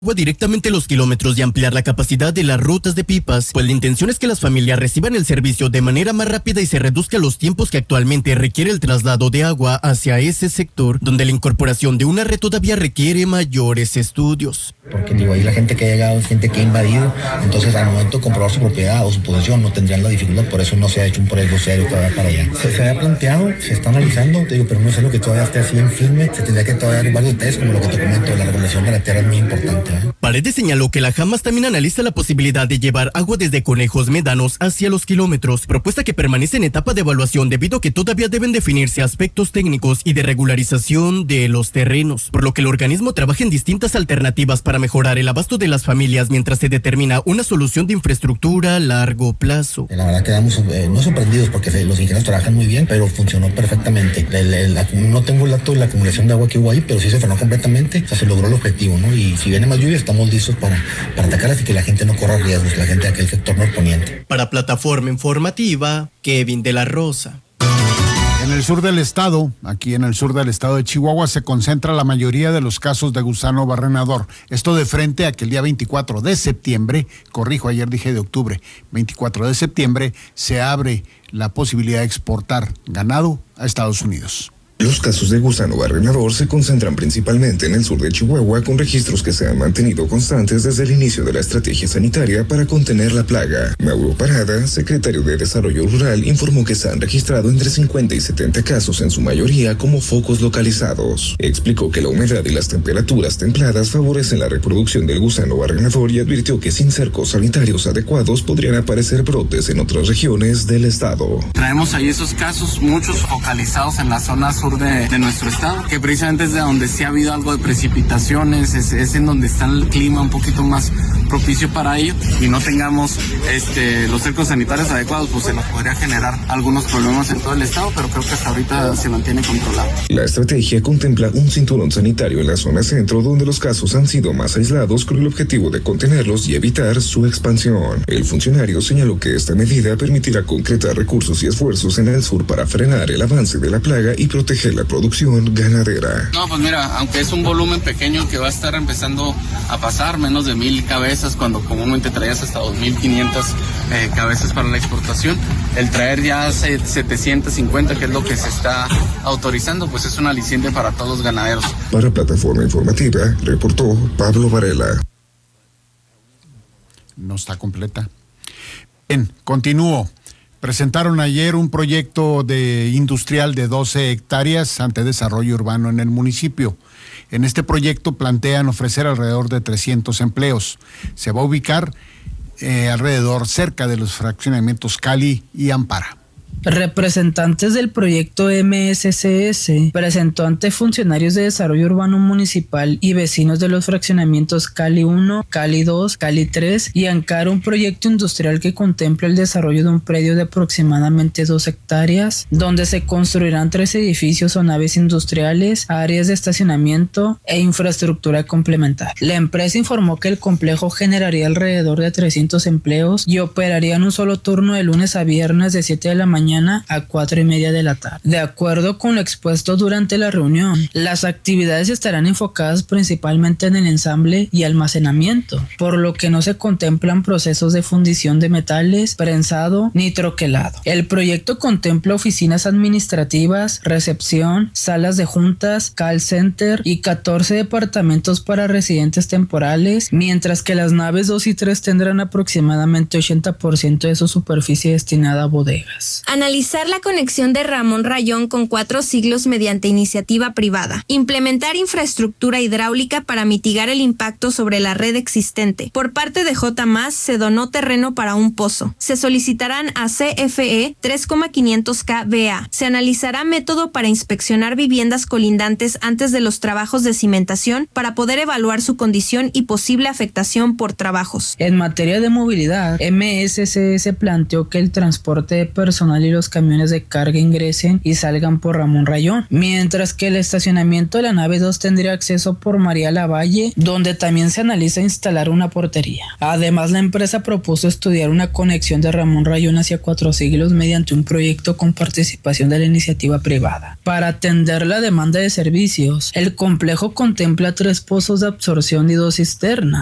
Directamente los kilómetros y ampliar la capacidad de las rutas de pipas, pues la intención es que las familias reciban el servicio de manera más rápida y se reduzca los tiempos que actualmente requiere el traslado de agua hacia ese sector, donde la incorporación de una red todavía requiere mayores estudios. Porque ahí la gente que ha llegado es gente que ha invadido, entonces al momento de comprobar su propiedad o su posesión no tendrían la dificultad, por eso no se ha hecho un proyecto serio todavía para allá. Se ha planteado, se está analizando, pero no es algo que todavía esté así en firme, se tendría que todavía dar varios detalles, como lo que te comento, la regulación de la tierra es muy importante. Paredes señaló que la Jamas también analiza la posibilidad de llevar agua desde Conejos Médanos hacia los kilómetros, propuesta que permanece en etapa de evaluación debido a que todavía deben definirse aspectos técnicos y de regularización de los terrenos, por lo que el organismo trabaja en distintas alternativas para mejorar el abasto de las familias mientras se determina una solución de infraestructura a largo plazo. La verdad quedamos no sorprendidos porque los ingenieros trabajan muy bien, pero funcionó perfectamente. No tengo el dato de la acumulación de agua que hubo ahí, pero sí se frenó completamente, o sea, se logró el objetivo, ¿no? Y si viene más lluvia, estamos listos para atacarlas y que la gente no corra riesgos, la gente de aquel sector norponiente. Para Plataforma Informativa, Kevin de la Rosa. En el sur del estado, aquí en el sur del estado de Chihuahua, se concentra la mayoría de los casos de gusano barrenador. Esto de frente a que el día 24 de septiembre, ayer dije de octubre, 24 de septiembre, se abre la posibilidad de exportar ganado a Estados Unidos. Los casos de gusano barrenador se concentran principalmente en el sur de Chihuahua, con registros que se han mantenido constantes desde el inicio de la estrategia sanitaria para contener la plaga. Mauro Parada, secretario de Desarrollo Rural, informó que se han registrado entre 50 y 70 casos, en su mayoría como focos localizados. Explicó que la humedad y las temperaturas templadas favorecen la reproducción del gusano barrenador y advirtió que sin cercos sanitarios adecuados podrían aparecer brotes en otras regiones del estado. Traemos ahí esos casos, muchos focalizados en la zona sur de nuestro estado, que precisamente es de donde sí ha habido algo de precipitaciones, es en donde está el clima un poquito más propicio para ello, y no tengamos los cercos sanitarios adecuados, pues se nos podría generar algunos problemas en todo el estado, pero creo que hasta ahorita se mantiene controlado. La estrategia contempla un cinturón sanitario en la zona centro, donde los casos han sido más aislados, con el objetivo de contenerlos y evitar su expansión. El funcionario señaló que esta medida permitirá concretar recursos y esfuerzos en el sur para frenar el avance de la plaga y proteger la producción ganadera. No, pues mira, aunque es un volumen pequeño que va a estar empezando a pasar, menos de 1,000 cabezas, cuando comúnmente traías hasta 2,500 cabezas para la exportación, el traer ya 750, que es lo que se está autorizando, pues es un aliciente para todos los ganaderos. Para Plataforma Informativa, reportó Pablo Varela. No está completa. Bien, continúo. Presentaron ayer un proyecto industrial de 12 hectáreas ante desarrollo urbano en el municipio. En este proyecto plantean ofrecer alrededor de 300 empleos. Se va a ubicar cerca de los fraccionamientos Cali y Ampara. Representantes del proyecto MSCS presentó ante funcionarios de desarrollo urbano municipal y vecinos de los fraccionamientos Cali 1, Cali 2, Cali 3 y Ankara un proyecto industrial que contempla el desarrollo de un predio de aproximadamente 2 hectáreas, donde se construirán 3 edificios o naves industriales, áreas de estacionamiento e infraestructura complementaria. La empresa informó que el complejo generaría alrededor de 300 empleos y operaría en un solo turno de lunes a viernes de 7 de la mañana a 4:30 de la tarde. De acuerdo con lo expuesto durante la reunión, las actividades estarán enfocadas principalmente en el ensamble y almacenamiento, por lo que no se contemplan procesos de fundición de metales, prensado ni troquelado. El proyecto contempla oficinas administrativas, recepción, salas de juntas, call center y 14 departamentos para residentes temporales, mientras que las naves 2 y 3 tendrán aproximadamente 80% de su superficie destinada a bodegas. Analizar la conexión de Ramón Rayón con 4 siglos mediante iniciativa privada. Implementar infraestructura hidráulica para mitigar el impacto sobre la red existente. Por parte de J+, se donó terreno para un pozo. Se solicitarán a CFE 3,500 kVA. Se analizará método para inspeccionar viviendas colindantes antes de los trabajos de cimentación para poder evaluar su condición y posible afectación por trabajos. En materia de movilidad, MSCS planteó que el transporte de personal y y los camiones de carga ingresen y salgan por Ramón Rayón, mientras que el estacionamiento de la nave 2 tendría acceso por María Lavalle, donde también se analiza instalar una portería. Además, la empresa propuso estudiar una conexión de Ramón Rayón hacia Cuatro Siglos mediante un proyecto con participación de la iniciativa privada. Para atender la demanda de servicios, el complejo contempla 3 pozos de absorción y 2 cisternas.